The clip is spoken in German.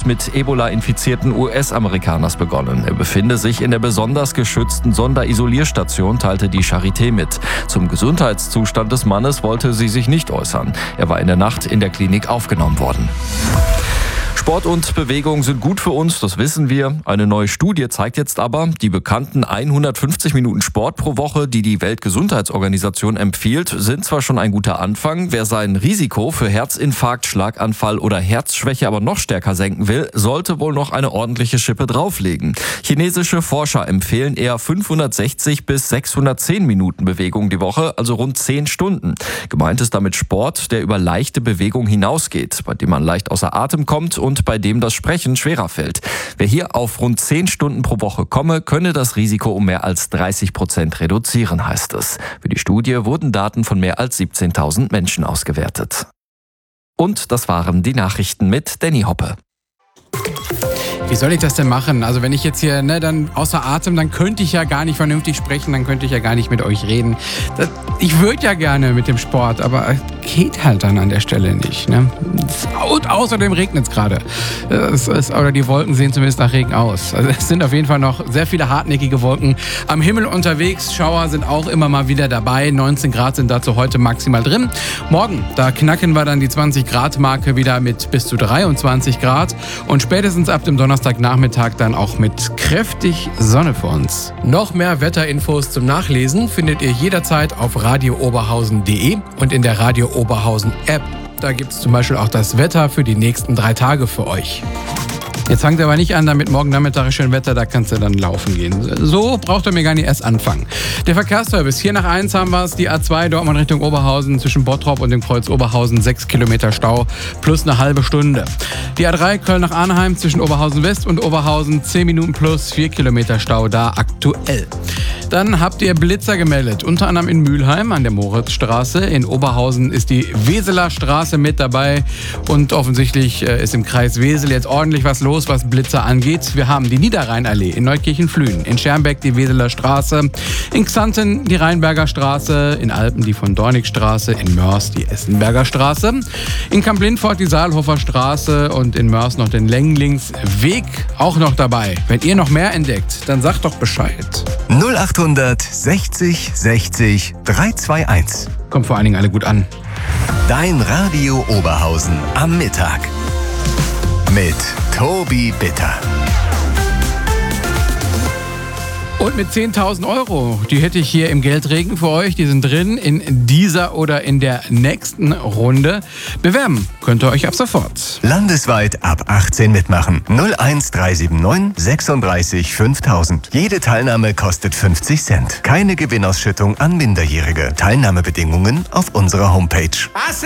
mit Ebola-infizierten US-Amerikaners begonnen. Er befinde sich in der besonders geschützten Sonderisolierstation, teilte die Charité mit. Zum Gesundheitszustand des Mannes wollte sie sich nicht äußern. Er war in der Nacht in der Klinik aufgenommen worden. Sport und Bewegung sind gut für uns, das wissen wir. Eine neue Studie zeigt jetzt aber, die bekannten 150 Minuten Sport pro Woche, die die Weltgesundheitsorganisation empfiehlt, sind zwar schon ein guter Anfang. Wer sein Risiko für Herzinfarkt, Schlaganfall oder Herzschwäche aber noch stärker senken will, sollte wohl noch eine ordentliche Schippe drauflegen. Chinesische Forscher empfehlen eher 560 bis 610 Minuten Bewegung die Woche, also rund 10 Stunden. Gemeint ist damit Sport, der über leichte Bewegung hinausgeht, bei dem man leicht außer Atem kommt und bei dem das Sprechen schwerer fällt. Wer hier auf rund 10 Stunden pro Woche komme, könne das Risiko um mehr als 30% reduzieren, heißt es. Für die Studie wurden Daten von mehr als 17.000 Menschen ausgewertet. Und das waren die Nachrichten mit Danny Hoppe. Wie soll ich das denn machen? Also wenn ich jetzt hier dann außer Atem, dann könnte ich ja gar nicht vernünftig sprechen, dann könnte ich ja gar nicht mit euch reden. Ich würde ja gerne mit dem Sport, aber geht halt dann an der Stelle nicht. Ne? Und außerdem regnet es gerade. Oder die Wolken sehen zumindest nach Regen aus. Also es sind auf jeden Fall noch sehr viele hartnäckige Wolken am Himmel unterwegs. Schauer sind auch immer mal wieder dabei. 19 Grad sind dazu heute maximal drin. Morgen, da knacken wir dann die 20-Grad-Marke wieder mit bis zu 23 Grad. Und spätestens ab dem Donnerstagnachmittag dann auch mit kräftig Sonne für uns. Noch mehr Wetterinfos zum Nachlesen findet ihr jederzeit auf radiooberhausen.de und in der Radio Oberhausen App. Da gibt es zum Beispiel auch das Wetter für die nächsten 3 Tage für euch. Jetzt fangt aber nicht an, damit morgen Nachmittag schön Wetter, da kannst du dann laufen gehen. So braucht ihr mir gar nicht erst anfangen. Der Verkehrsservice, hier nach 1 haben wir es, die A2 Dortmund Richtung Oberhausen zwischen Bottrop und dem Kreuz Oberhausen 6 Kilometer Stau plus eine halbe Stunde. Die A3 Köln nach Arnheim zwischen Oberhausen West und Oberhausen 10 Minuten plus 4 Kilometer Stau da aktuell. Dann habt ihr Blitzer gemeldet, unter anderem in Mülheim an der Moritzstraße. In Oberhausen ist die Weseler Straße mit dabei und offensichtlich ist im Kreis Wesel jetzt ordentlich was los, was Blitzer angeht. Wir haben die Niederrheinallee in Neukirchen-Flühen, in Schermbeck die Weseler Straße, in Xanten die Rheinberger Straße, in Alpen die von Dornigstraße, in Mörs die Essenberger Straße, in Kamp-Lindfort die Saalhofer Straße und in Mörs noch den Lenglingsweg auch noch dabei. Wenn ihr noch mehr entdeckt, dann sagt doch Bescheid. 0800 60 60 321. Kommt vor allen Dingen alle gut an. Dein Radio Oberhausen am Mittag. Mit Tobi Bitter. Und mit 10.000 €, die hätte ich hier im Geldregen für euch. Die sind drin in dieser oder in der nächsten Runde. Bewerben könnt ihr euch ab sofort. Landesweit ab 18 mitmachen. 01379 36 5000. Jede Teilnahme kostet 50 Cent. Keine Gewinnausschüttung an Minderjährige. Teilnahmebedingungen auf unserer Homepage.